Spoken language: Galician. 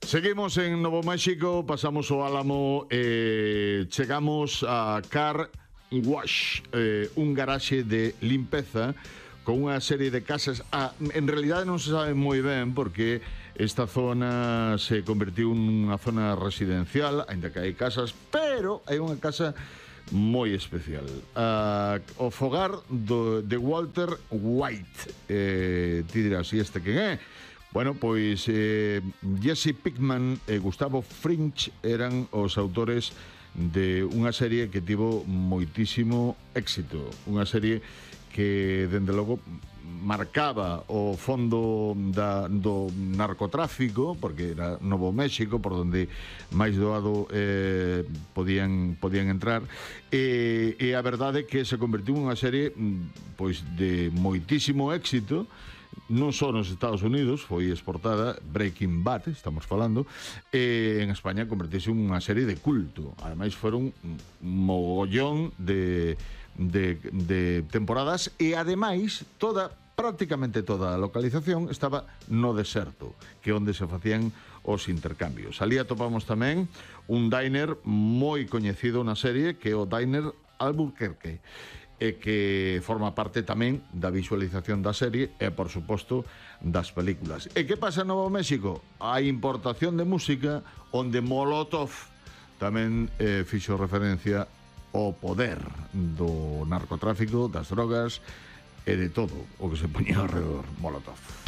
Seguimos en Novo México, pasamos o Álamo, chegamos a Car Wash, un garaxe de limpeza con unha serie de casas. En realidade non se sabe moi ben porque esta zona se convertiu nunha zona residencial, ainda que hai casas, pero hai unha casa moi especial, o fogar de Walter White. Ti dirás, e este quen é? Bueno, pois Jesse Pinkman e Gustavo Fringe eran os autores de unha serie que tivo moitísimo éxito, unha serie que, dende logo, marcaba o fondo do narcotráfico, porque era Novo México, por donde máis doado podían entrar, e a verdade é que se convertiu en unha serie pois de moitísimo éxito, non só nos Estados Unidos, foi exportada, Breaking Bad, estamos falando, e en España convertiuse en unha serie de culto. Ademais, foron un mogollón de temporadas e, ademais, prácticamente toda a localización estaba no deserto, que é onde se facían os intercambios. Ali atopamos tamén un diner moi coñecido na serie, que é o Diner Albuquerque, e que forma parte tamén da visualización da serie e, por suposto, das películas. E que pasa en Novo México? A importación de música, onde Molotov tamén fixo referencia ao poder do narcotráfico, das drogas e de todo o que se poñía alrededor. Molotov.